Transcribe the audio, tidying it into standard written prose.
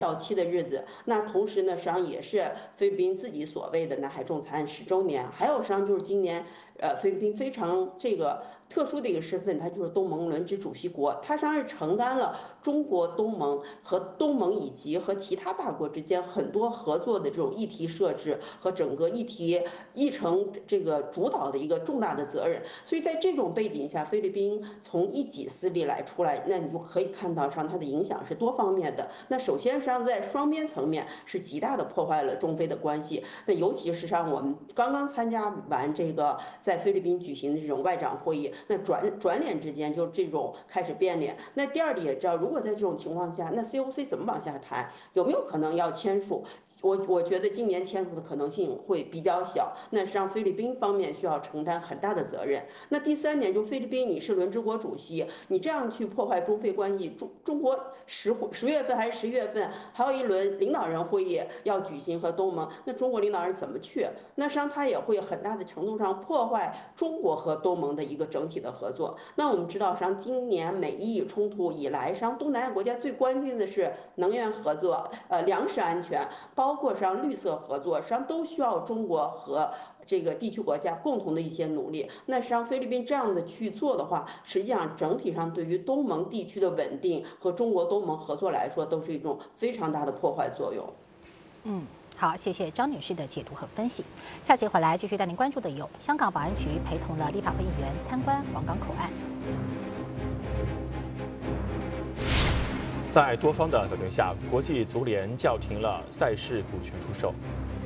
到期的日子。那同时呢，实际上也是菲律宾自己所谓的南海仲裁案10周年。还有实际上就是今年，菲律宾非常这个特殊的一个身份，它就是东盟轮值主席国，它实际上是承担了中国东盟和东盟以及和其他大国之间很多合作的这种议题设置和整个议程这个主导的一个重大的责任。所以在这种背景下，菲律宾从一己私利来出来，那你就可以看到上它的影响是多方面的。那首先实际上在双边层面是极大的破坏了中菲的关系。那尤其是上我们刚刚参加完这个在菲律宾举行的这种外长会议，那转脸之间就这种开始变脸。那第二点也知道，如果在这种情况下，那 COC 怎么往下谈？有没有可能要签署？我觉得今年签署的可能性会比较小。那实际上菲律宾方面需要承担很大的责任。那第三点就菲律宾你是轮值国主席，你这样去破坏中菲关系，中国10月份还是11月份还有一轮领导人会议要举行和东盟，那中国领导人怎么去？那实际上他也会很大的程度上破坏中国和东盟的一个整体的合作。那我们知道，实际上今年美伊冲突以来，实际上东南亚国家最关心的是能源合作、粮食安全，包括上绿色合作，实际上都需要中国和这个地区国家共同的一些努力。那实际上菲律宾这样的去做的话，实际上整体上对于东盟地区的稳定和中国东盟合作来说，都是一种非常大的破坏作用。 嗯。好，谢谢张女士的解读和分析。下期回来继续带您关注的有香港保安局陪同了立法会议员参观皇岗口岸。 在多方的反对下，国际足联叫停了赛事股权出售。